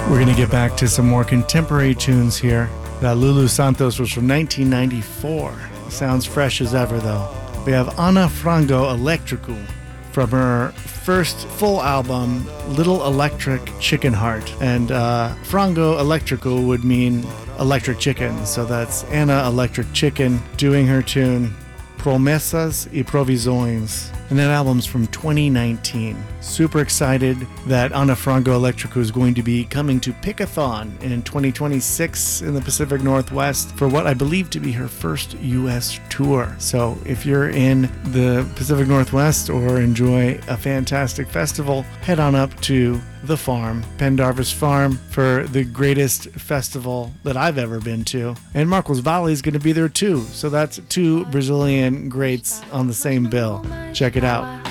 We're going to get back to some more contemporary tunes here. That Lulu Santos was from 1994. Sounds fresh as ever, though. We have Ana Frango Electrical from her first full album, Little Electric Chicken Heart. And Frango Electrical would mean electric chicken. So that's Ana Electric Chicken doing her tune, Promessas y Provisões. And that album's from 2019. Super excited that Ana Frango Electrico is going to be coming to Pickathon in 2026 in the Pacific Northwest for what I believe to be her first U.S. tour. So if you're in the Pacific Northwest or enjoy a fantastic festival, head on up to the farm, Pendarvis Farm, for the greatest festival that I've ever been to. And Marcos Valle is going to be there too. So that's two Brazilian greats on the same bill. Check it out.